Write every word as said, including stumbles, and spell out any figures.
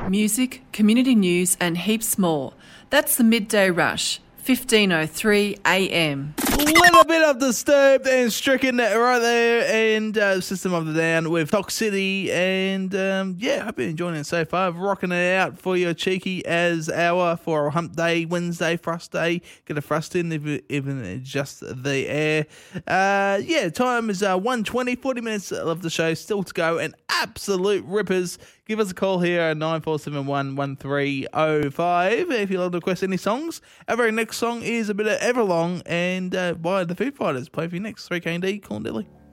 Music, community news and heaps more. That's the Midday Rush, fifteen oh three a m. Little bit of Disturbed and Stricken right there, and uh, System of the Down with Toxicity, and um, yeah, hope you're enjoying it so far. Rocking it out for your cheeky as hour for a hump day, Wednesday, Frost Day. Get a frost in, if even just the air. Uh, yeah, time is uh, one twenty, forty minutes of the show still to go, and absolute rippers. Give us a call here at nine four seven one, one three oh five if you'd like to request any songs. Our very next song is a bit of Everlong and uh, by the Foo Fighters. Play for you next. three K and D, Corn Dilly.